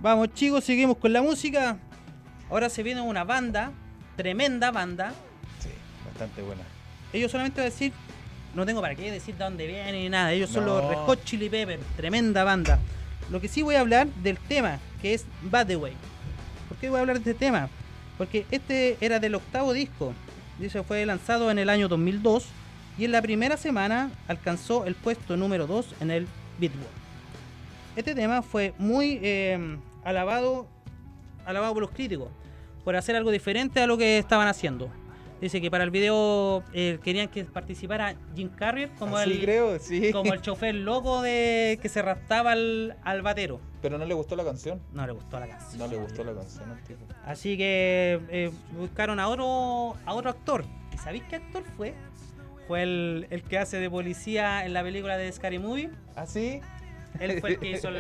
Vamos chicos, seguimos con la música. Ahora se viene una banda, tremenda banda. Sí, bastante buena. Ellos solamente voy a decir, no tengo para qué decir de dónde vienen ni nada. Ellos son No. los Red Hot Chili Peppers, tremenda banda. Lo que sí voy a hablar del tema, que es By the Way. ¿Por qué voy a hablar de este tema? Porque este era del 8º disco. Y ese fue lanzado en el año 2002. Y en la primera semana alcanzó el puesto número 2 en el Billboard. Este tema fue muy alabado por los críticos por hacer algo diferente a lo que estaban haciendo. Dice que para el video querían que participara Jim Carrey como como el chofer loco que se raptaba al batero. Pero no le gustó la canción. No le gustó la canción. No le gustó la canción al tipo. Así que buscaron a otro actor. ¿Y sabéis qué actor fue? Fue el que hace de policía en la película de Scary Movie. ¿Ah, sí? Él fue el que hizo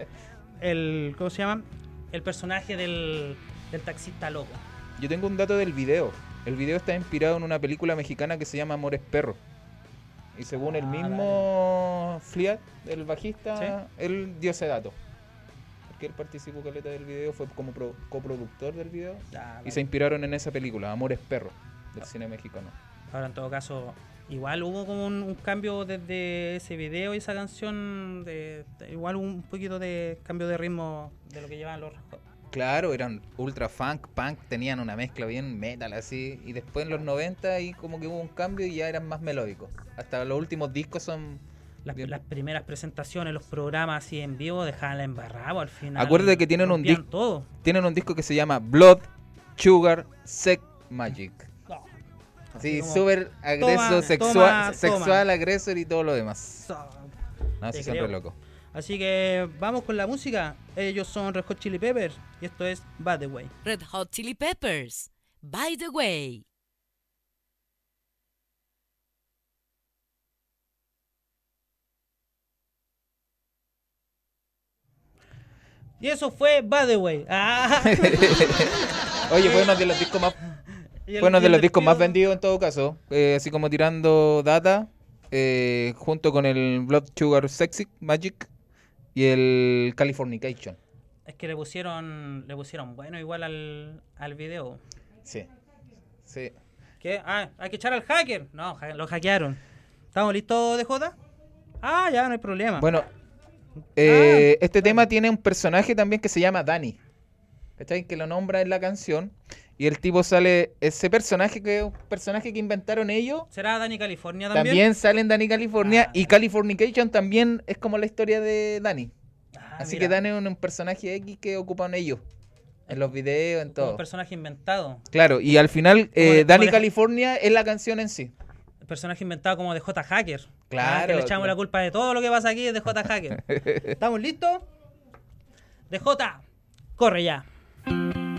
el ¿cómo se llama? El personaje del taxista loco. Yo tengo un dato del video. El video está inspirado en una película mexicana que se llama Amores Perros. Y según el mismo Fliat, el bajista, ¿sí? Él dio ese dato. Porque él participó caleta del video, fue como coproductor del video. Y se inspiraron en esa película, Amores Perros, del cine mexicano. Ahora, en todo caso, igual hubo como un cambio desde ese video y esa canción. Igual un poquito de cambio de ritmo de lo que llevaban los Red Hot. Claro, eran ultra funk, punk, tenían una mezcla bien metal así. Y después en los 90 ahí como que hubo un cambio y ya eran más melódicos. Hasta los últimos discos son... Las primeras presentaciones, los programas así en vivo dejaban la embarrada al final. Acuérdate que tienen un disco que se llama Blood, Sugar, Sex, Magic. No. Sí, súper agreso, sexual, agresor y todo lo demás. No, sí son re locos. Así que vamos con la música. Ellos son Red Hot Chili Peppers y esto es By the Way. Red Hot Chili Peppers, By the Way. Y eso fue By the Way. Oye, fue uno de los discos más... Fue uno de los discos más vendidos en todo caso. Así como tirando data. Junto con el Blood Sugar Sexy Magic y el Californication. Es que le pusieron bueno igual al video. Sí. ¿Qué? Hay que echar al hacker. No, lo hackearon. ¿Estamos listos, DJ? Ya, no hay problema. Bueno, este tema tiene un personaje también que se llama Danny. ¿Cachai? Que lo nombra en la canción. Y el tipo sale, ese personaje que es un personaje que inventaron ellos. ¿Será Danny California también? También sale en Danny California y Californication también es como la historia de Danny. Así mira. que Danny es un personaje X que ocupan ellos. En los videos, en todo. Un personaje inventado. Claro, y al final Danny California es la canción en sí. El personaje inventado como de J Hacker. Claro. Que le echamos la culpa de todo lo que pasa aquí es de J Hacker. ¿Estamos listos? DJ, corre ya.